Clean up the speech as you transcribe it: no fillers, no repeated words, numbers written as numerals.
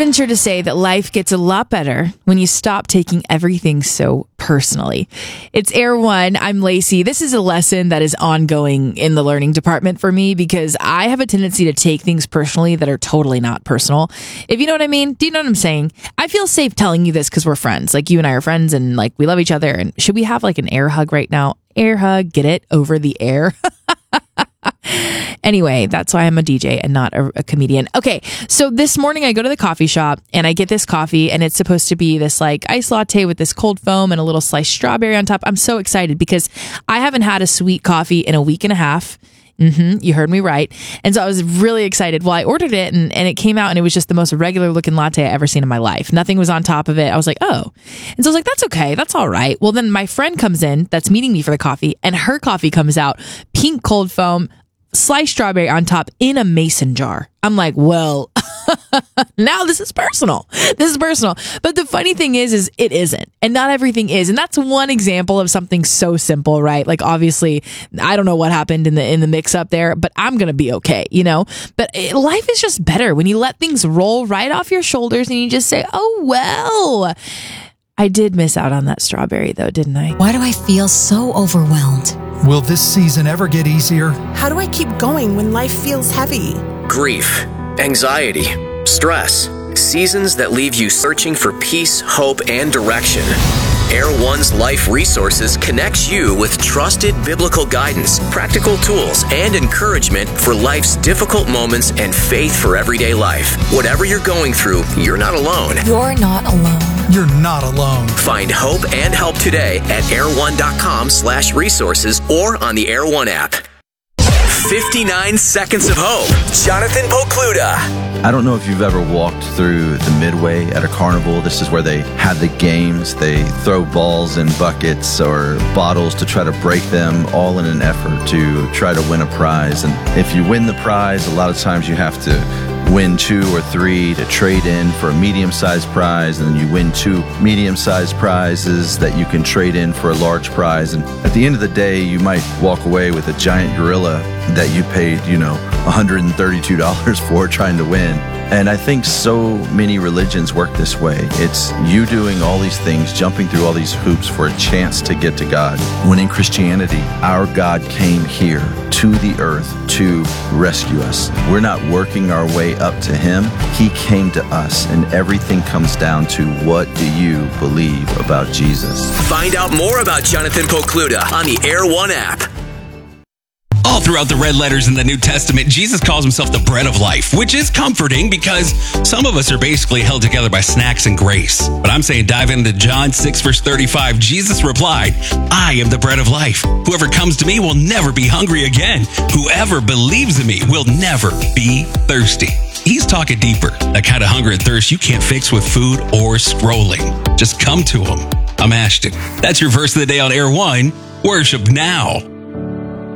venture to say that life gets a lot better when you stop taking everything so personally. It's Air One. I'm Lacey. This is a lesson that is ongoing in the learning department for me because I have a tendency to take things personally that are totally not personal. If you know what I mean? Do you know what I'm saying? I feel safe telling you this because we're friends. Like, you and I are friends and like we love each other. And should we have like an air hug right now? Air hug, get it over the air. Anyway, that's why I'm a DJ and not a comedian. Okay, so this morning I go to the coffee shop and I get this coffee and it's supposed to be this like iced latte with this cold foam and a little sliced strawberry on top. I'm so excited because I haven't had a sweet coffee in a week and a half. You heard me right. And so I was really excited. Well, I ordered it and it came out and it was just the most regular looking latte I ever seen in my life. Nothing was on top of it. I was like, oh. And so I was like, that's okay. That's all right. Well, then my friend comes in that's meeting me for the coffee and her coffee comes out, pink cold foam, sliced strawberry on top in a mason jar. I'm like, well, now this is personal. This is personal. But the funny thing is it isn't. And not everything is. And that's one example of something so simple, right? Like, obviously, I don't know what happened in the mix up there, but I'm going to be okay, you know? But life is just better when you let things roll right off your shoulders and you just say, oh, well. I did miss out on that strawberry, though, didn't I? Why do I feel so overwhelmed? Will this season ever get easier? How do I keep going when life feels heavy? Grief, anxiety, stress, seasons that leave you searching for peace, hope, and direction. Air One's Life Resources connects you with trusted biblical guidance, practical tools, and encouragement for life's difficult moments and faith for everyday life. Whatever you're going through, you're not alone. You're not alone. You're not alone. Find hope and help today at air1.com/resources or on the Air One app. 59 Seconds of Hope. Jonathan Pokluda. I don't know if you've ever walked through the Midway at a carnival. This is where they have the games. They throw balls in buckets or bottles to try to break them, all in an effort to try to win a prize. And if you win the prize, a lot of times you have to win 2 or 3 to trade in for a medium-sized prize, and then you win 2 medium-sized prizes that you can trade in for a large prize. And at the end of the day, you might walk away with a giant gorilla that you paid, $132 for trying to win. And I think so many religions work this way. It's you doing all these things, jumping through all these hoops for a chance to get to God. When in Christianity, our God came here to the earth to rescue us. We're not working our way up to Him. He came to us, and everything comes down to, what do you believe about Jesus? Find out more about Jonathan Pokluda on the Air One app. All throughout the red letters in the New Testament, Jesus calls himself the bread of life, which is comforting because some of us are basically held together by snacks and grace. But I'm saying dive into John 6, verse 35. Jesus replied, I am the bread of life. Whoever comes to me will never be hungry again. Whoever believes in me will never be thirsty. He's talking deeper. That kind of hunger and thirst you can't fix with food or scrolling. Just come to him. I'm Ashton. That's your verse of the day on Air One. Worship now.